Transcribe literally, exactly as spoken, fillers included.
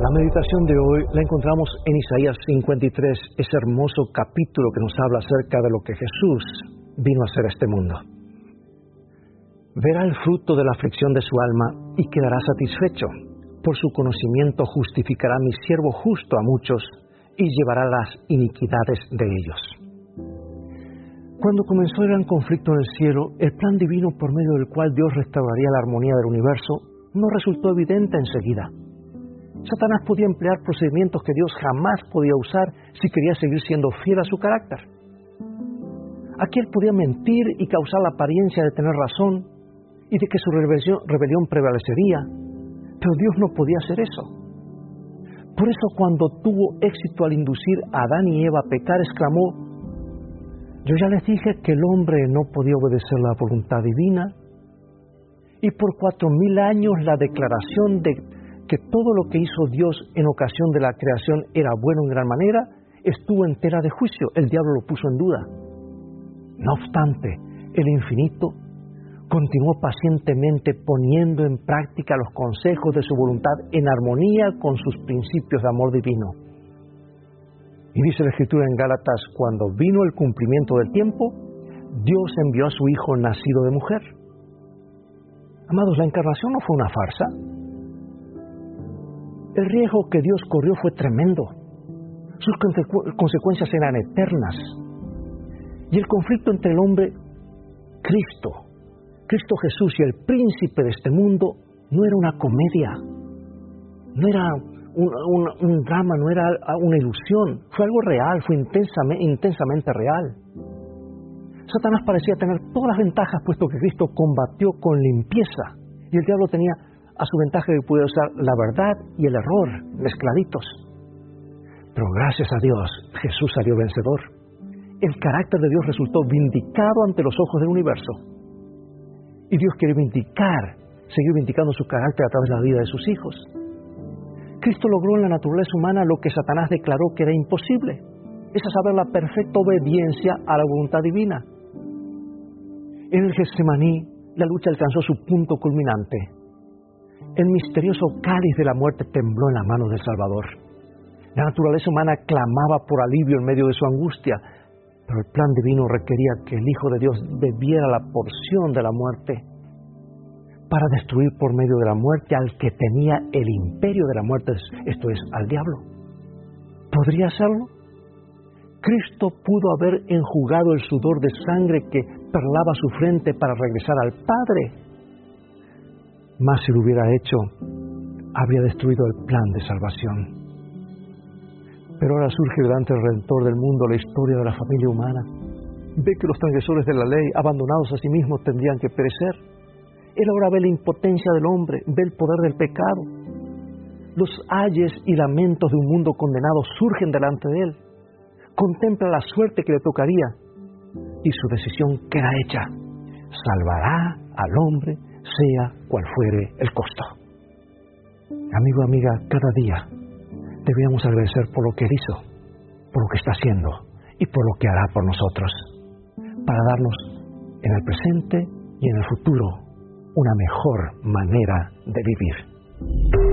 La meditación de hoy la encontramos en Isaías cincuenta y tres, ese hermoso capítulo que nos habla acerca de lo que Jesús vino a hacer a este mundo. Verá el fruto de la aflicción de su alma y quedará satisfecho. Por su conocimiento justificará mi siervo justo a muchos y llevará las iniquidades de ellos. Cuando comenzó el gran conflicto en el cielo, el plan divino por medio del cual Dios restauraría la armonía del universo no resultó evidente enseguida. Satanás podía emplear procedimientos que Dios jamás podía usar si quería seguir siendo fiel a su carácter. Aquí él podía mentir y causar la apariencia de tener razón y de que su rebelión, rebelión prevalecería, pero Dios no podía hacer eso. Por eso cuando tuvo éxito al inducir a Adán y Eva a pecar, exclamó: yo ya les dije que el hombre no podía obedecer la voluntad divina, y por cuatro mil años la declaración de que todo lo que hizo Dios en ocasión de la creación era bueno en gran manera, estuvo en tela de juicio. El diablo lo puso en duda. No obstante, el infinito continuó pacientemente poniendo en práctica los consejos de su voluntad en armonía con sus principios de amor divino. Y dice la Escritura en Gálatas: cuando vino el cumplimiento del tiempo, Dios envió a su Hijo nacido de mujer. Amados, la encarnación no fue una farsa. El riesgo que Dios corrió fue tremendo. Sus consecu- consecuencias eran eternas. Y el conflicto entre el hombre, Cristo, Cristo Jesús y el príncipe de este mundo, no era una comedia, no era un, un, un drama, no era una ilusión. Fue algo real, fue intensamente, intensamente real. Satanás parecía tener todas las ventajas, puesto que Cristo combatió con limpieza, y el diablo tenía a su ventaja que puede usar la verdad y el error mezcladitos. Pero gracias a Dios, Jesús salió vencedor. El carácter de Dios resultó vindicado ante los ojos del universo. Y Dios quiere vindicar, seguir vindicando su carácter a través de la vida de sus hijos. Cristo logró en la naturaleza humana lo que Satanás declaró que era imposible. Es a saber, la perfecta obediencia a la voluntad divina. En el Getsemaní, la lucha alcanzó su punto culminante. El misterioso cáliz de la muerte tembló en la mano del Salvador. La naturaleza humana clamaba por alivio en medio de su angustia, pero el plan divino requería que el Hijo de Dios bebiera la porción de la muerte para destruir por medio de la muerte al que tenía el imperio de la muerte, esto es, al diablo. ¿Podría hacerlo? Cristo pudo haber enjugado el sudor de sangre que perlaba su frente para regresar al Padre. Mas si lo hubiera hecho, habría destruido el plan de salvación. Pero ahora surge delante del Redentor del mundo la historia de la familia humana. Ve que los transgresores de la ley, abandonados a sí mismos, tendrían que perecer. Él ahora ve la impotencia del hombre, ve el poder del pecado. Los ayes y lamentos de un mundo condenado surgen delante de él. Contempla la suerte que le tocaría y su decisión queda hecha. Salvará al hombre, sea cual fuere el costo. Amigo, amiga, cada día debemos agradecer por lo que él hizo, por lo que está haciendo y por lo que hará por nosotros, para darnos en el presente y en el futuro una mejor manera de vivir.